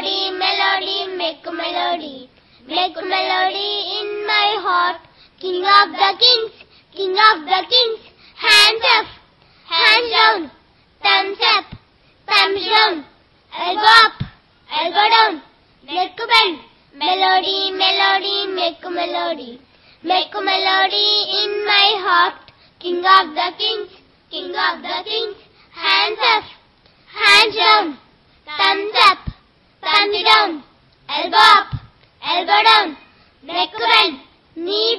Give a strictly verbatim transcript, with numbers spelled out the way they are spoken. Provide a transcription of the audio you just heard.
melody, melody, make a melody. Make a melody in my heart. King of the kings, king of the kings. Hands up, hands down, thumbs up, thumbs down. Elbow up, elbow down, neck bend. Melody, melody, make a melody. Make a melody in my heart. King of the kings, king of the kings. Hands up, hands down, thumbs up, thumbs down. Elbow up, elbow down, neck bend, knee